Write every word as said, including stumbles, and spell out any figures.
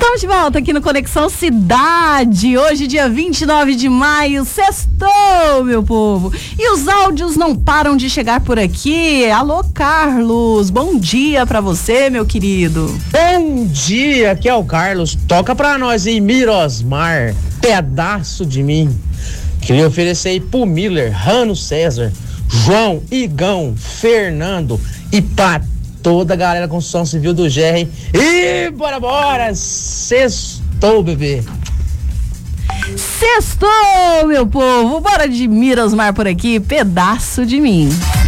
Estamos de volta aqui no Conexão Cidade, hoje dia vinte e nove de maio, sextou, meu povo, e os áudios não param de chegar por aqui. Alô, Carlos, bom dia pra você, meu querido. Bom dia, aqui é o Carlos, toca pra nós aí, Mirosmar, pedaço de mim. Queria oferecer aí pro Miller, Rano César, João, Igão, Fernando e Pat. Toda a galera da construção civil do G R. E bora, bora! Sextou, bebê! Sextou, meu povo! Bora de Mirosmar por aqui, pedaço de mim.